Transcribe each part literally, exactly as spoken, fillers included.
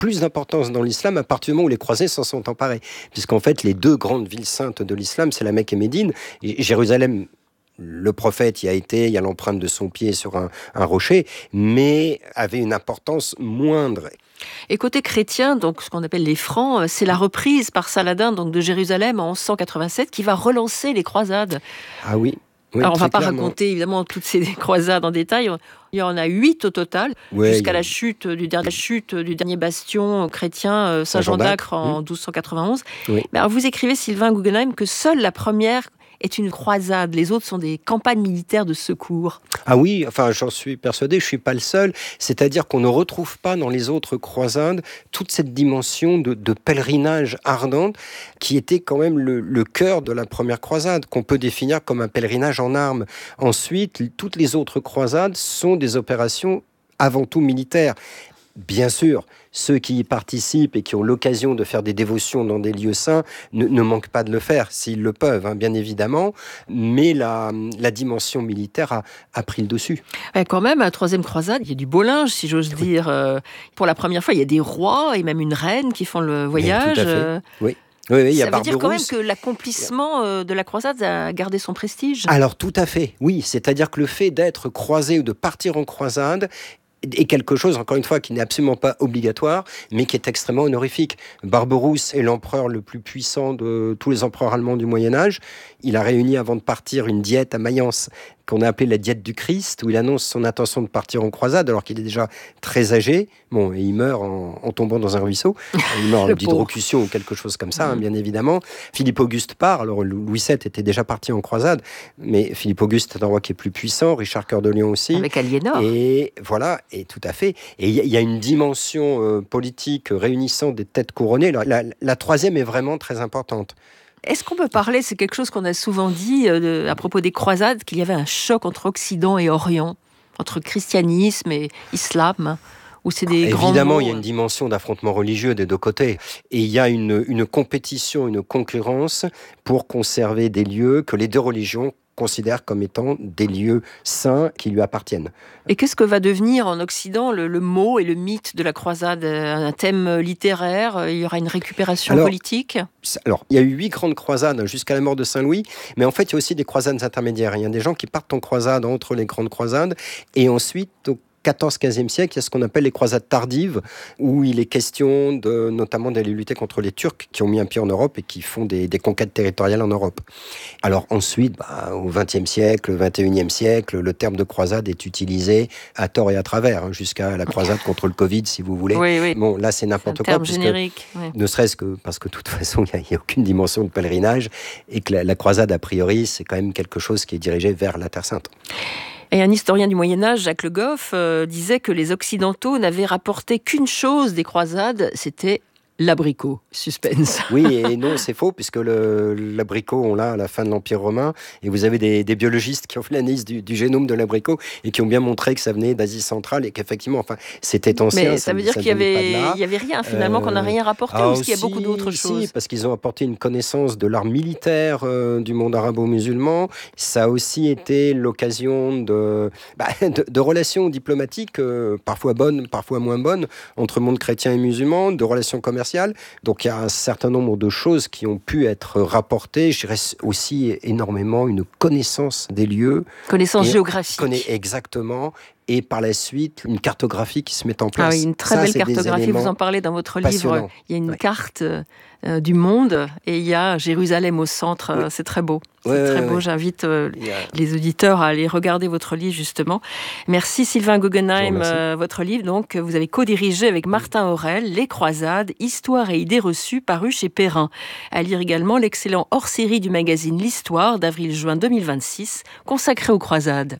plus d'importance dans l'islam à partir du moment où les croisés s'en sont emparés. Puisqu'en fait, les deux grandes villes saintes de l'islam, c'est la Mecque et Médine. Et Jérusalem, le prophète y a été, il y a l'empreinte de son pied sur un, un rocher, mais avait une importance moindre. Et côté chrétien, donc ce qu'on appelle les Francs, c'est la reprise par Saladin donc de Jérusalem en onze cent quatre-vingt-sept qui va relancer les croisades. Ah oui. Oui, Alors on ne va pas clairement. raconter évidemment toutes ces croisades en détail. Il y en a huit au total, ouais, jusqu'à a... la chute du dernier, la chute du dernier bastion chrétien, Saint-Jean d'Acre, en mmh. douze cent quatre-vingt-onze. Oui. Mais alors vous écrivez, Sylvain Guggenheim, que seule la première est une croisade. Les autres sont des campagnes militaires de secours. Ah oui, enfin j'en suis persuadé, je ne suis pas le seul. C'est-à-dire qu'on ne retrouve pas dans les autres croisades toute cette dimension de, de pèlerinage ardente qui était quand même le, le cœur de la première croisade, qu'on peut définir comme un pèlerinage en armes. Ensuite, toutes les autres croisades sont des opérations avant tout militaires. Bien sûr, ceux qui y participent et qui ont l'occasion de faire des dévotions dans des lieux saints ne, ne manquent pas de le faire, s'ils le peuvent, hein, bien évidemment. Mais la, la dimension militaire a, a pris le dessus. Ouais, quand même, à la troisième croisade, il y a du beau linge, si j'ose oui. dire. Euh, pour la première fois, il y a des rois et même une reine qui font le voyage. Oui, tout à fait. Oui. Oui, oui, il y a ça veut dire quand même que l'accomplissement euh, de la croisade a gardé son prestige. Alors tout à fait, oui. C'est-à-dire que le fait d'être croisé ou de partir en croisade est quelque chose, encore une fois, qui n'est absolument pas obligatoire, mais qui est extrêmement honorifique. Barberousse est l'empereur le plus puissant de tous les empereurs allemands du Moyen-Âge. Il a réuni avant de partir une diète à Mayence, qu'on a appelée la diète du Christ, où il annonce son intention de partir en croisade, alors qu'il est déjà très âgé. Bon, et il meurt en, en tombant dans un ruisseau. Il meurt d'hydrocution ou quelque chose comme ça, mmh. hein, bien évidemment. Philippe Auguste part. Alors, Louis sept était déjà parti en croisade, mais Philippe Auguste est un roi qui est plus puissant, Richard Cœur de Lion aussi. Avec Aliénor. Et voilà, et tout à fait. Et il y, y a une dimension euh, politique réunissant des têtes couronnées. La, la, la troisième est vraiment très importante. Est-ce qu'on peut parler, c'est quelque chose qu'on a souvent dit euh, de, à propos des croisades, qu'il y avait un choc entre Occident et Orient, entre christianisme et islam, où c'est des Évidemment, grands Évidemment, mots. il y a une dimension d'affrontement religieux des deux côtés. Et il y a une, une compétition, une concurrence pour conserver des lieux que les deux religions considère comme étant des lieux saints qui lui appartiennent. Et qu'est-ce que va devenir en Occident le, le mot et le mythe de la croisade ? Un thème littéraire ? Il y aura une récupération alors, politique ? Alors, il y a eu huit grandes croisades jusqu'à la mort de Saint-Louis, mais en fait, il y a aussi des croisades intermédiaires. Il y a des gens qui partent en croisade entre les grandes croisades, et ensuite, au quatorzième quinzième siècle, il y a ce qu'on appelle les croisades tardives, où il est question de, notamment d'aller lutter contre les Turcs qui ont mis un pied en Europe et qui font des, des conquêtes territoriales en Europe. Alors ensuite, bah, au vingtième siècle, vingt et unième siècle, le terme de croisade est utilisé à tort et à travers, hein, jusqu'à la croisade contre le Covid, si vous voulez. Oui, oui. Bon, là, c'est n'importe c'est un quoi. Terme puisque, générique. Oui. Ne serait-ce que parce que de toute façon, il n'y a, a aucune dimension de pèlerinage et que la, la croisade, a priori, c'est quand même quelque chose qui est dirigé vers la Terre Sainte. Et un historien du Moyen-Âge, Jacques Le Goff, euh, disait que les Occidentaux n'avaient rapporté qu'une chose des croisades, c'était l'abricot. Suspense. Oui et non, c'est faux, puisque le, l'abricot, on l'a à la fin de l'Empire romain, et vous avez des, des biologistes qui ont fait l'analyse du, du génome de l'abricot, et qui ont bien montré que ça venait d'Asie centrale, et qu'effectivement, enfin, c'était ancien. Mais ça, ça veut dire ça qu'il y avait, il y avait rien, finalement, euh, qu'on n'a rien rapporté, ah, ou est-ce qu'il y a beaucoup d'autres choses ? Si, parce qu'ils ont apporté une connaissance de l'art militaire euh, du monde arabo-musulman. Ça a aussi été l'occasion de, bah, de, de relations diplomatiques, euh, parfois bonnes, parfois moins bonnes, entre monde chrétien et musulman, de relations commerciales. Donc il y a un certain nombre de choses qui ont pu être rapportées. Je dirais aussi énormément une connaissance des lieux. Connaissance géographique. Connaît exactement. Et par la suite, une cartographie qui se met en place. Ah oui, une très Ça, belle cartographie. Vous en parlez dans votre livre. Il y a une ouais. carte euh, du monde et il y a Jérusalem au centre. Oui. C'est très beau. C'est ouais, très ouais, beau. Ouais. J'invite euh, yeah. les auditeurs à aller regarder votre livre, justement. Merci Sylvain Guggenheim. Euh, votre livre, donc, vous avez co-dirigé avec Martin Aurel, Les Croisades, Histoire et idées reçues, paru chez Perrin. À lire également l'excellent hors-série du magazine L'Histoire d'avril-juin deux mille vingt-six, consacré aux croisades.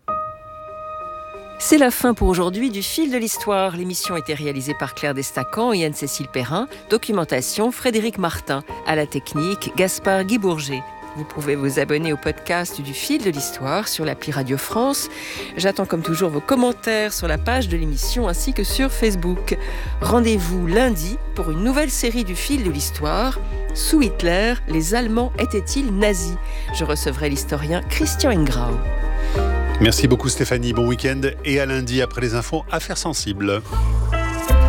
C'est la fin pour aujourd'hui du Fil de l'Histoire. L'émission a été réalisée par Claire Destacan et Anne-Cécile Perrin. Documentation, Frédéric Martin. À la technique, Gaspard Guy-Bourget. Vous pouvez vous abonner au podcast du Fil de l'Histoire sur l'appli Radio France. J'attends comme toujours vos commentaires sur la page de l'émission ainsi que sur Facebook. Rendez-vous lundi pour une nouvelle série du Fil de l'Histoire. Sous Hitler, les Allemands étaient-ils nazis ? Je recevrai l'historien Christian Ingrao. Merci beaucoup Stéphanie, bon week-end et à lundi après les infos Affaires sensibles.